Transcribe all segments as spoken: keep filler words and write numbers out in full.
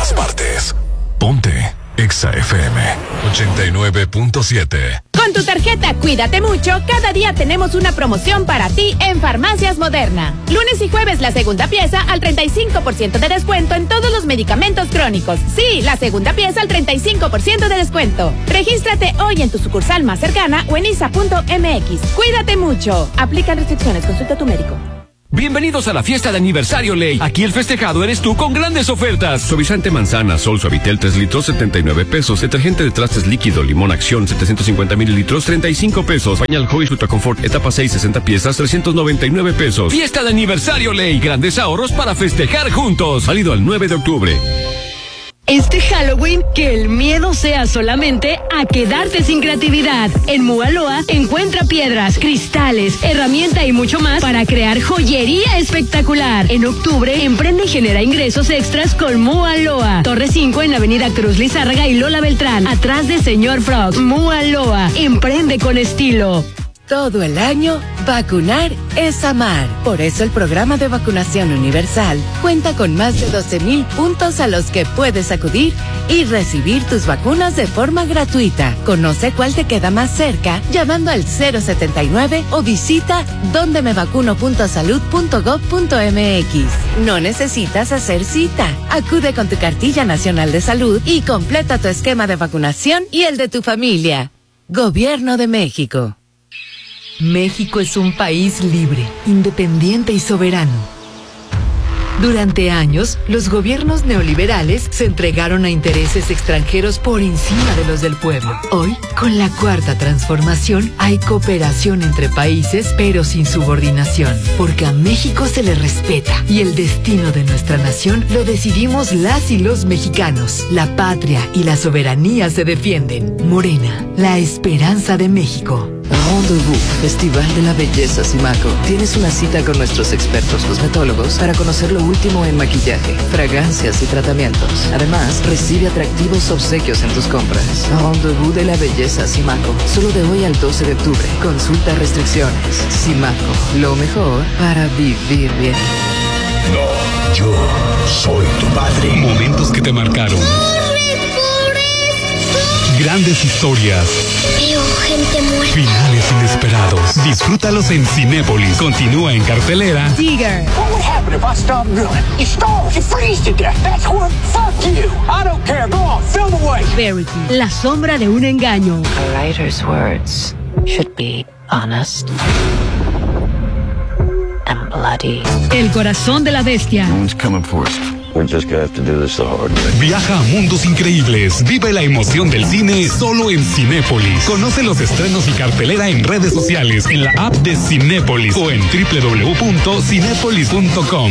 todas partes. Ponte Exa F M ochenta y nueve punto siete. Con tu tarjeta Cuídate Mucho, cada día tenemos una promoción para ti en Farmacias Moderna. Lunes y jueves la segunda pieza al treinta y cinco por ciento de descuento en todos los medicamentos crónicos. Sí, la segunda pieza al treinta y cinco por ciento de descuento. Regístrate hoy en tu sucursal más cercana o en isa punto m x. Cuídate Mucho. Aplican restricciones. Consulta a tu médico. Bienvenidos a la fiesta de aniversario Ley. Aquí el festejado eres tú con grandes ofertas. Suavizante manzana, Sol Suavitel tres litros, setenta y nueve pesos. Detergente de trastes líquido, Limón Acción, setecientos cincuenta mililitros, treinta y cinco pesos. Pañal Joy Ultra Confort, etapa seis, sesenta piezas, trescientos noventa y nueve pesos. Fiesta de aniversario Ley. Grandes ahorros para festejar juntos. Válido al nueve de octubre. Este Halloween, que el miedo sea solamente a quedarte sin creatividad. En Mualoa encuentra piedras, cristales, herramienta y mucho más para crear joyería espectacular. En octubre, emprende y genera ingresos extras con Mualoa. Torre cinco en Avenida Cruz Lizárraga y Lola Beltrán, atrás de Señor Frog. Mualoa, emprende con estilo. Todo el año, vacunar es amar. Por eso el programa de vacunación universal cuenta con más de doce mil puntos a los que puedes acudir y recibir tus vacunas de forma gratuita. Conoce cuál te queda más cerca llamando al cero setenta y nueve o visita donde me vacuno punto salud punto gob punto m x. No necesitas hacer cita. Acude con tu cartilla nacional de salud y completa tu esquema de vacunación y el de tu familia. Gobierno de México. México es un país libre, independiente y soberano. Durante años, los gobiernos neoliberales se entregaron a intereses extranjeros por encima de los del pueblo. Hoy, con la cuarta transformación, hay cooperación entre países, pero sin subordinación, porque a México se le respeta y el destino de nuestra nación lo decidimos las y los mexicanos. La patria y la soberanía se defienden. Morena, la esperanza de México. Rendezvous, Festival de la Belleza Simaco. Tienes una cita con nuestros expertos cosmetólogos para conocer lo último en maquillaje, fragancias y tratamientos. Además, recibe atractivos obsequios en tus compras. Rendezvous de la Belleza Simaco. Solo de hoy al doce de octubre. Consulta restricciones. Simaco, lo mejor para vivir bien. No, yo soy tu padre. Momentos que te marcaron. Grandes historias. Veo gente muerta. Finales inesperados. Disfrútalos en Cinépolis. Continúa en cartelera. Tiger. What would happen if I stopped moving? You starve, you freeze to death. That's what. Fuck you. I don't care. Go on, fill the way. Verity. La sombra de un engaño. A writer's words should be honest and bloody. El corazón de la bestia. No one's coming for us. We're just gonna have to do this the hard way. Viaja a mundos increíbles. Vive la emoción del cine solo en Cinépolis. Conoce los estrenos y cartelera en redes sociales, en la app de Cinépolis o en doble u doble u doble u punto cinépolis punto com.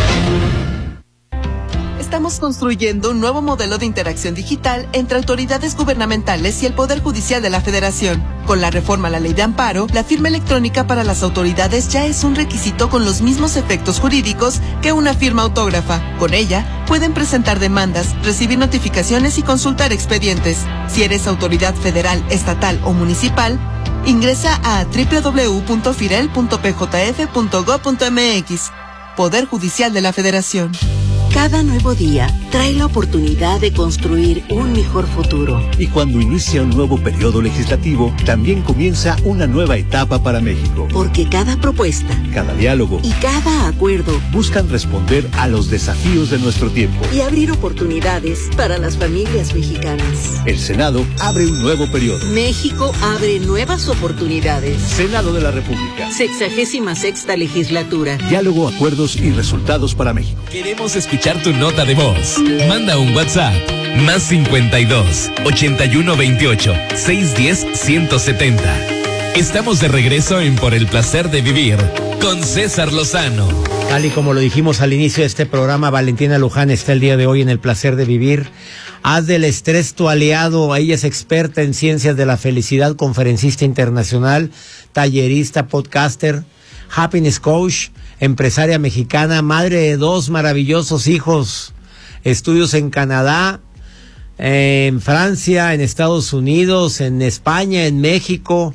Estamos construyendo un nuevo modelo de interacción digital entre autoridades gubernamentales y el Poder Judicial de la Federación. Con la reforma a la Ley de Amparo, la firma electrónica para las autoridades ya es un requisito con los mismos efectos jurídicos que una firma autógrafa. Con ella, pueden presentar demandas, recibir notificaciones y consultar expedientes. Si eres autoridad federal, estatal o municipal, ingresa a doble u doble u doble u punto firel punto p j f punto gob punto m x. Poder Judicial de la Federación. Cada nuevo día trae la oportunidad de construir un mejor futuro. Y cuando inicia un nuevo periodo legislativo, también comienza una nueva etapa para México. Porque cada propuesta, cada diálogo y cada acuerdo buscan responder a los desafíos de nuestro tiempo y abrir oportunidades para las familias mexicanas. El Senado abre un nuevo periodo. México abre nuevas oportunidades. Senado de la República. Sexagésima sexta legislatura. Diálogo, acuerdos y resultados para México. Queremos escuchar tu nota de voz. Manda un WhatsApp más cincuenta y dos, ochenta y uno veintiocho, seiscientos diez, ciento setenta. Estamos de regreso en Por el Placer de Vivir con César Lozano. Tal y como lo dijimos al inicio de este programa, Valentina Luján está el día de hoy en El Placer de Vivir. Haz del estrés tu aliado. Ella es experta en ciencias de la felicidad, conferencista internacional, tallerista, podcaster, happiness coach, empresaria mexicana, madre de dos maravillosos hijos, estudios en Canadá, en Francia, en Estados Unidos, en España, en México,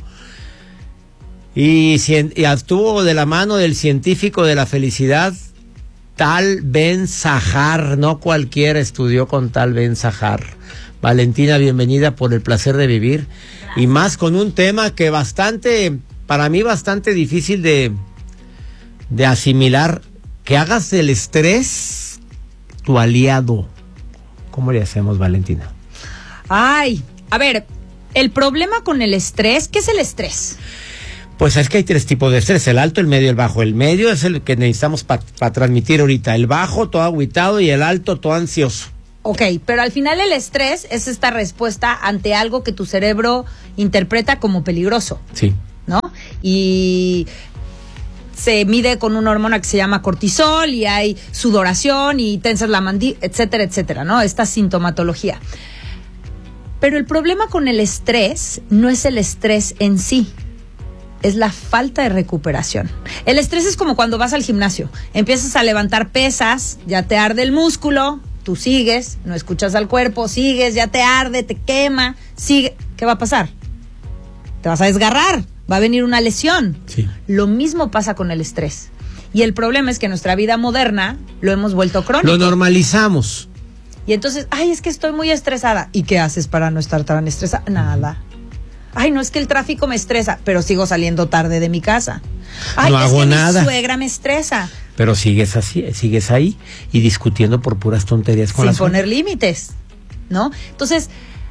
y, y actuó de la mano del científico de la felicidad Tal Ben Sahar, no cualquiera estudió con Tal Ben Sahar. Valentina, bienvenida por el placer de vivir. Gracias. Y más con un tema que bastante, para mí bastante difícil de, de asimilar, que hagas del estrés tu aliado. ¿Cómo le hacemos, Valentina? Ay, a ver, el problema con el estrés, ¿qué es el estrés? Pues es que hay tres tipos de estrés, el alto, el medio y el bajo. El medio es el que necesitamos para pa transmitir ahorita. El bajo, todo agüitado, y el alto, todo ansioso. Ok, pero al final el estrés es esta respuesta ante algo que tu cerebro interpreta como peligroso. Sí. ¿No? Y se mide con una hormona que se llama cortisol y hay sudoración y tensas la mandíbula, etcétera, etcétera, ¿no? Esta sintomatología. Pero el problema con el estrés no es el estrés en sí. Es la falta de recuperación. El estrés es como cuando vas al gimnasio. Empiezas a levantar pesas, ya te arde el músculo, tú sigues, no escuchas al cuerpo, sigues, ya te arde, te quema, sigue. ¿Qué va a pasar? Te vas a desgarrar, va a venir una lesión. Sí. Lo mismo pasa con el estrés. Y el problema es que nuestra vida moderna lo hemos vuelto crónico. Lo normalizamos. Y entonces, ay, es que estoy muy estresada. ¿Y qué haces para no estar tan estresada? Nada. Ay, no, es que el tráfico me estresa, pero sigo saliendo tarde de mi casa. Ay, no es hago que nada. Mi suegra me estresa. Pero sigues así, sigues ahí y discutiendo por puras tonterías con la Sin poner límites, ¿no? Entonces,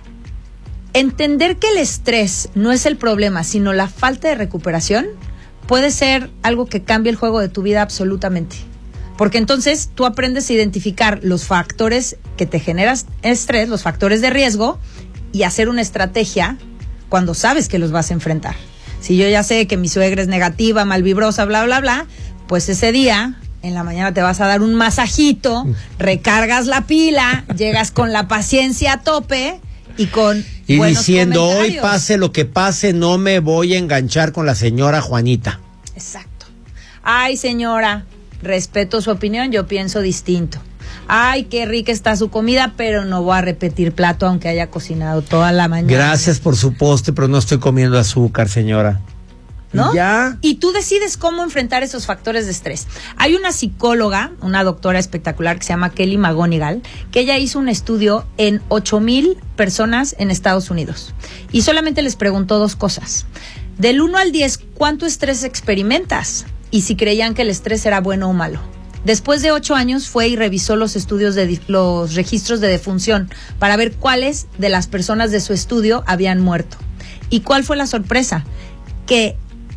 entender que el estrés no es el problema, sino la falta de recuperación, puede ser algo que cambie el juego de tu vida absolutamente. Porque entonces tú aprendes a identificar los factores que te generan estrés, los factores de riesgo, y hacer una estrategia cuando sabes que los vas a enfrentar. Si yo ya sé que mi suegra es negativa, malvibrosa, bla, bla, bla, pues ese día, en la mañana te vas a dar un masajito, recargas la pila, llegas con la paciencia a tope y con y buenos diciendo, comentarios. Hoy pase lo que pase, no me voy a enganchar con la señora Juanita. Exacto. Ay, señora, respeto su opinión, yo pienso distinto. Ay, qué rica está su comida, pero no voy a repetir plato aunque haya cocinado toda la mañana. Gracias por su postre, pero no estoy comiendo azúcar, señora. ¿No? ¿Y ya? Y tú decides cómo enfrentar esos factores de estrés. Hay una psicóloga, una doctora espectacular que se llama Kelly McGonigal, que ella hizo un estudio en ocho mil personas en Estados Unidos. Y solamente les preguntó dos cosas. Del uno al diez, ¿cuánto estrés experimentas? Y si creían que el estrés era bueno o malo. Después de ocho años fue y revisó los estudios de los registros de defunción para ver cuáles de las personas de su estudio habían muerto. ¿Y cuál fue la sorpresa? Que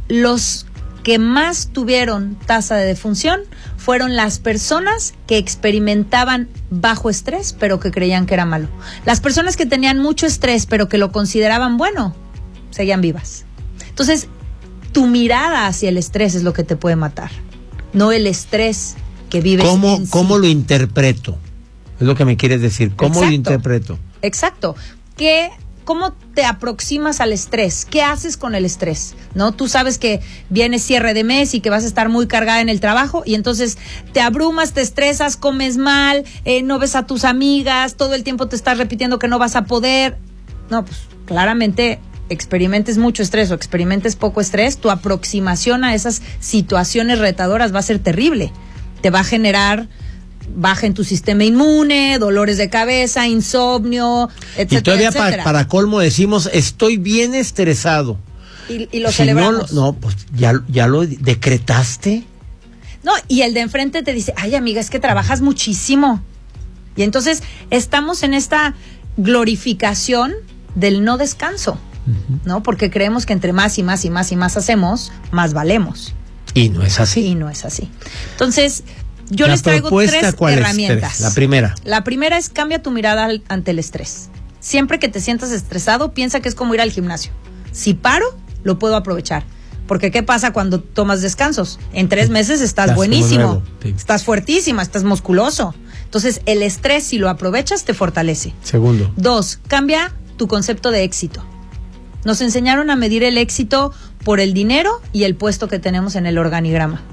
los que más tuvieron tasa de defunción fueron las personas que experimentaban bajo estrés, pero que creían que era malo. Las personas que tenían mucho estrés, pero que lo consideraban bueno, seguían vivas. Entonces, tu mirada hacia el estrés es lo que te puede matar, no el estrés que vives ¿Cómo, en sí. ¿Cómo lo interpreto? Es lo que me quieres decir. ¿Cómo Exacto. lo interpreto? Exacto. ¿Qué, ¿Cómo te aproximas al estrés? ¿Qué haces con el estrés? ¿No? Tú sabes que viene cierre de mes y que vas a estar muy cargada en el trabajo y entonces te abrumas, te estresas, comes mal, eh, no ves a tus amigas, todo el tiempo te estás repitiendo que no vas a poder. No, pues claramente experimentes mucho estrés o experimentes poco estrés, tu aproximación a esas situaciones retadoras va a ser terrible. Te va a generar baja en tu sistema inmune, dolores de cabeza, insomnio, etcétera, y todavía etcétera. Pa, para colmo decimos, estoy bien estresado. Y, y lo si celebramos. No, no, pues ya, ya lo decretaste. No, y el de enfrente te dice, ay amiga, es que trabajas muchísimo. Y entonces estamos en esta glorificación del no descanso, uh-huh. ¿no? Porque creemos que entre más y más y más y más hacemos, más valemos. Y no es así. Y no es así. Entonces, yo la les traigo tres ¿cuál herramientas. Es? La primera. La primera es cambia tu mirada al, ante el estrés. Siempre que te sientas estresado, piensa que es como ir al gimnasio. Si paro, lo puedo aprovechar. Porque ¿qué pasa cuando tomas descansos? En tres meses estás, estás buenísimo, sí. Estás fuertísima, estás musculoso. Entonces, el estrés, si lo aprovechas, te fortalece. Segundo. Dos, cambia tu concepto de éxito. Nos enseñaron a medir el éxito por el dinero y el puesto que tenemos en el organigrama.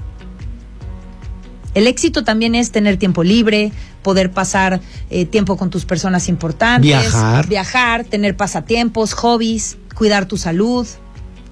El éxito también es tener tiempo libre, poder pasar eh, tiempo con tus personas importantes, viajar, viajar, tener pasatiempos, hobbies, cuidar tu salud,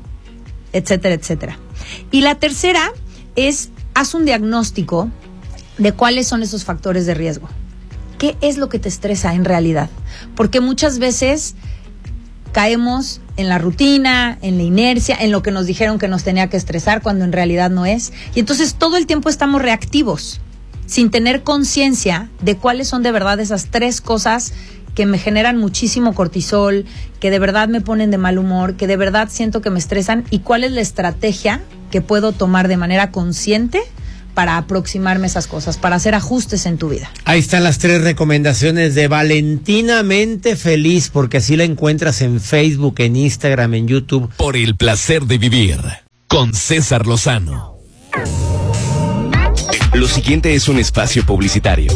etcétera, etcétera. Y la tercera es, haz un diagnóstico de cuáles son esos factores de riesgo. ¿Qué es lo que te estresa en realidad? Porque muchas veces caemos en la rutina, en la inercia, en lo que nos dijeron que nos tenía que estresar cuando en realidad no es. Y entonces todo el tiempo estamos reactivos, sin tener conciencia de cuáles son de verdad esas tres cosas que me generan muchísimo cortisol, que de verdad me ponen de mal humor, que de verdad siento que me estresan, y cuál es la estrategia que puedo tomar de manera consciente para aproximarme a esas cosas, para hacer ajustes en tu vida. Ahí están las tres recomendaciones de Valentinamente Feliz, porque así la encuentras en Facebook, en Instagram, en YouTube. Por el placer de vivir, con César Lozano. Lo siguiente es un espacio publicitario.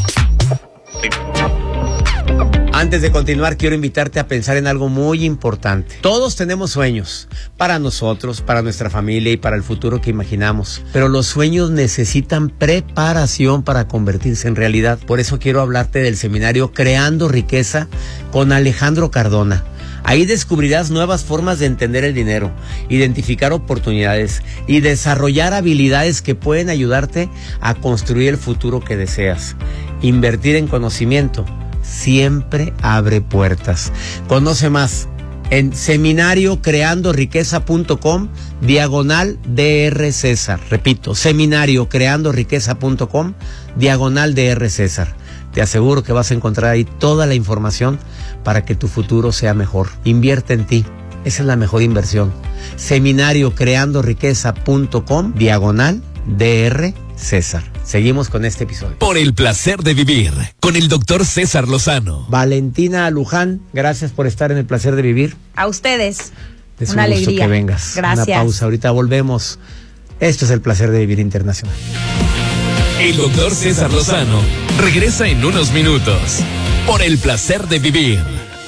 Antes de continuar, quiero invitarte a pensar en algo muy importante. Todos tenemos sueños, para nosotros, para nuestra familia y para el futuro que imaginamos. Pero los sueños necesitan preparación para convertirse en realidad. Por eso quiero hablarte del seminario Creando Riqueza con Alejandro Cardona. Ahí descubrirás nuevas formas de entender el dinero, identificar oportunidades y desarrollar habilidades que pueden ayudarte a construir el futuro que deseas. Invertir en conocimiento siempre abre puertas. Conoce más en seminario creando riqueza punto com diagonal D R César. Repito, seminario creando riqueza punto com diagonal D R César. Te aseguro que vas a encontrar ahí toda la información para que tu futuro sea mejor. Invierte en ti. Esa es la mejor inversión. seminario creando riqueza punto com diagonal D R César. Seguimos con este episodio. Por el placer de vivir, con el doctor César Lozano. Valentina Luján, gracias por estar en el placer de vivir. A ustedes. Es una un gusto alegría. Que vengas. Gracias. Una pausa, ahorita volvemos. Esto es el placer de vivir internacional. El doctor César Lozano regresa en unos minutos. Por el placer de vivir.